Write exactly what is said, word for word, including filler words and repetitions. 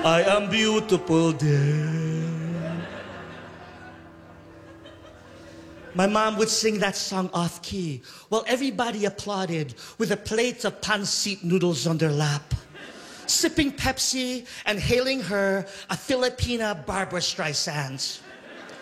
I am beautiful, dear. My mom would sing that song off key while everybody applauded with a plate of pancit noodles on their lap, sipping Pepsi and hailing her a Filipina Barbra Streisand.